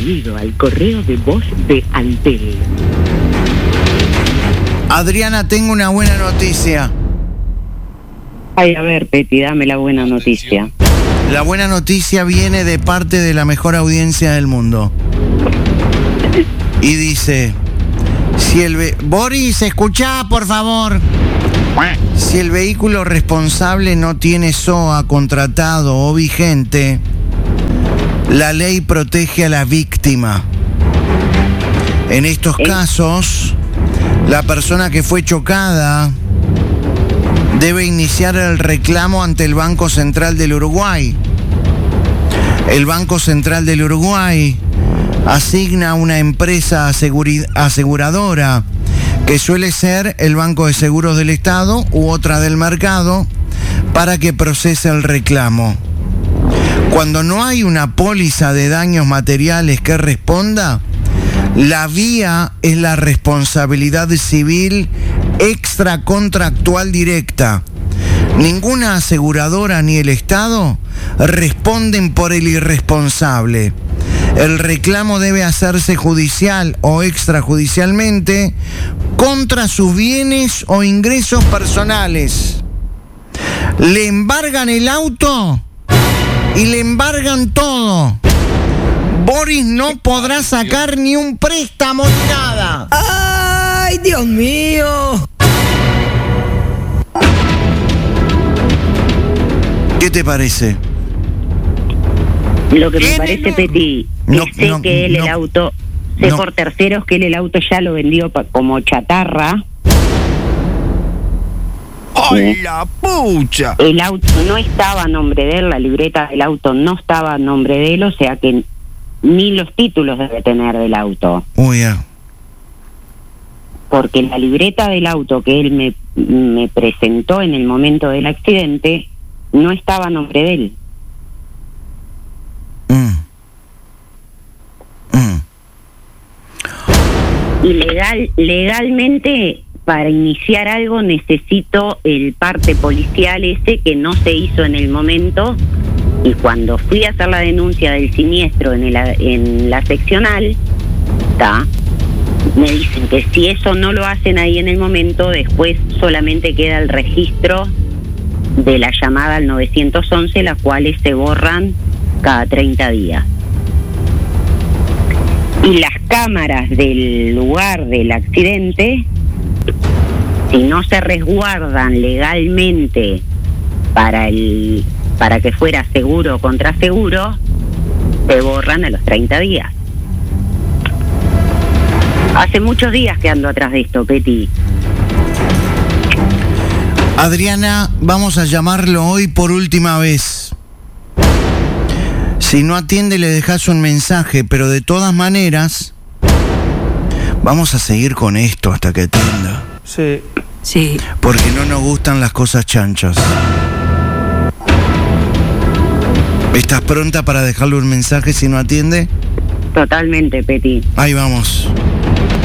Bienvenido al correo de voz de Antel. Adriana, tengo una buena noticia. Ay, a ver, Peti, dame la buena noticia. La buena noticia viene de parte de la mejor audiencia del mundo. Y dice, Boris, escuchá, por favor. Si el vehículo responsable no tiene SOA contratado o vigente, la ley protege a la víctima. En estos casos, la persona que fue chocada debe iniciar el reclamo ante el Banco Central del Uruguay. El Banco Central del Uruguay asigna a una empresa aseguradora, que suele ser el Banco de Seguros del Estado u otra del mercado, para que procese el reclamo. Cuando no hay una póliza de daños materiales que responda, la vía es la responsabilidad civil extracontractual directa. Ninguna aseguradora ni el Estado responden por el irresponsable. El reclamo debe hacerse judicial o extrajudicialmente contra sus bienes o ingresos personales. Le embargan el auto y le embargan todo. Boris no podrá sacar ni un préstamo ni nada. ¡Ay, Dios mío! ¿Qué te parece? Lo que me parece, Peti, sé que él el auto, sé por terceros que él el auto ya lo vendió como chatarra. ¡Ay, la pucha! El auto no estaba a nombre de él, la libreta del auto no estaba a nombre de él, o sea que ni los títulos debe tener del auto. Uy, ya. Porque la libreta del auto que él me presentó en el momento del accidente no estaba a nombre de él. Y legalmente, para iniciar algo necesito el parte policial ese que no se hizo en el momento, y cuando fui a hacer la denuncia del siniestro en la seccional, me dicen que si eso no lo hacen ahí en el momento, después solamente queda el registro de la llamada al 911, las cuales se borran cada 30 días. Y las cámaras del lugar del accidente, si no se resguardan legalmente para que fuera seguro contra seguro, se borran a los 30 días. Hace muchos días que ando atrás de esto, Peti. Adriana, vamos a llamarlo hoy por última vez. Si no atiende, le dejas un mensaje, pero de todas maneras, vamos a seguir con esto hasta que atienda. Sí. Porque no nos gustan las cosas chanchas. ¿Estás pronta para dejarle un mensaje si no atiende? Totalmente, Peti. Ahí vamos.